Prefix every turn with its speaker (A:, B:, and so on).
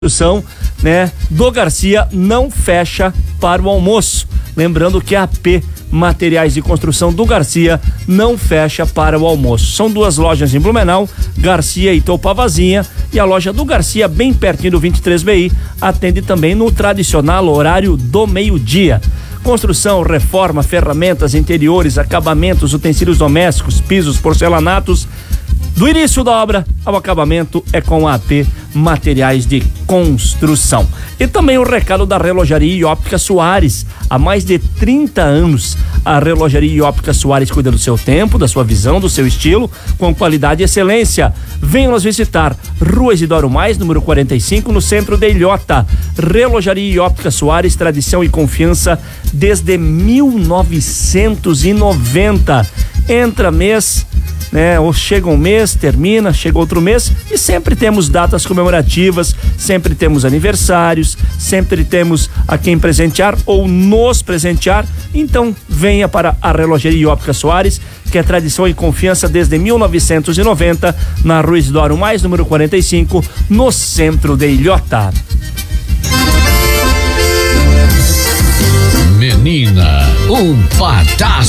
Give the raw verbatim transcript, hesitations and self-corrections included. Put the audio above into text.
A: construção, né, do Garcia não fecha para o almoço. Lembrando que a A P Materiais de Construção do Garcia não fecha para o almoço. São duas lojas em Blumenau, Garcia e Topavazinha, e a loja do Garcia, bem pertinho do vinte e três B I, atende também no tradicional horário do meio-dia. Construção, reforma, ferramentas, interiores, acabamentos, utensílios domésticos, pisos, porcelanatos. Do início da obra ao acabamento é com a A P Materiais de Construção. E também o recado da Relojaria e Óptica Soares. Há mais de trinta anos, a Relojaria e Óptica Soares cuida do seu tempo, da sua visão, do seu estilo, com qualidade e excelência. Venham nos visitar. Rua Isidoro Mais, número quarenta e cinco, no centro de Ilhota. Relojaria e Óptica Soares, tradição e confiança desde mil novecentos e noventa. Entra mês, né? Ou chega um mês, termina, chega outro mês, e sempre temos datas comemorativas, sempre temos aniversários, sempre temos a quem presentear ou nos presentear. Então venha para a Relojaria Óptica Soares, que é tradição e confiança desde mil novecentos e noventa, na Rua Isidoro Mais, número quarenta e cinco, no centro de Ilhota.
B: Menina, um pataço.